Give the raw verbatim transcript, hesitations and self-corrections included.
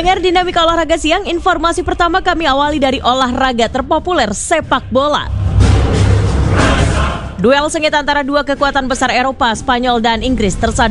Pendengar Dinamika Olahraga Siang, informasi pertama kami awali dari olahraga terpopuler sepak bola. Duel sengit antara dua kekuatan besar Eropa, Spanyol dan Inggris tersaji